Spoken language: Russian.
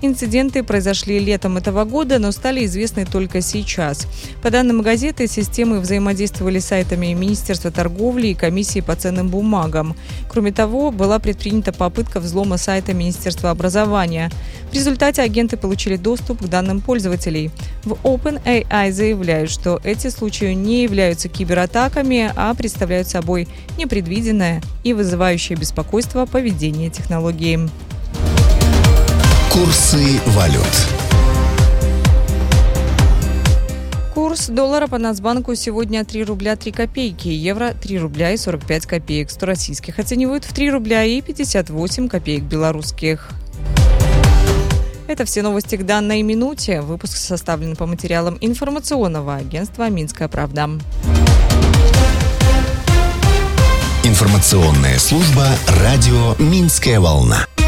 Инциденты произошли летом этого года, но стали известны только сейчас. По данным газеты, системы взаимодействовали с сайтами Министерства торговли и комиссии по ценным бумагам. Кроме того, была предпринята попытка взлома сайта Министерства образования. В результате агенты получили доступ к данным пользователей. В OpenAI заявляют, что эти случаи не являются кибератаками, а представляют собой непредвиденное и вызывающее беспокойство поведение технологии. Курсы валют. Курс доллара по Нацбанку сегодня 3 рубля 3 копейки, евро 3 рубля и 45 копеек. 100 российских оценивают в 3 рубля и 58 копеек белорусских. Это все новости к данной минуте. Выпуск составлен по материалам информационного агентства «Минская правда». Информационная служба радио «Минская волна».